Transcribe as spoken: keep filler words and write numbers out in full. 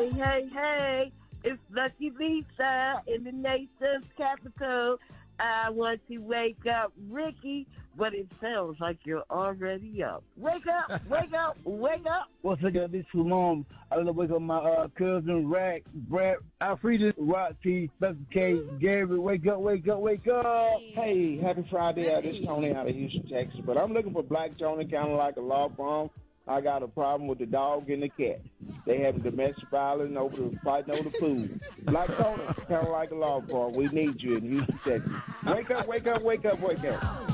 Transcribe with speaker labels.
Speaker 1: Hey, hey, hey, it's Lucky Lisa in the nation's capital. I want to wake up Ricky, but it sounds like you're already up. Wake up, wake up, wake up.
Speaker 2: Once again, this is mom. I love to wake up my uh, cousin, Rack, Brad, Alfreda, Roxy, Special K, Gary. Wake up, wake up, wake up.
Speaker 3: Hey, happy Friday. Uh, this is Tony out of Houston, Texas. But I'm looking for Black Tony, kind of like a law firm. I got a problem with the dog and the cat. They having domestic violence over the fighting over the food. Black Tony, kind of like a law firm. We need you in Houston, Texas. Wake up, wake up, wake up, wake up.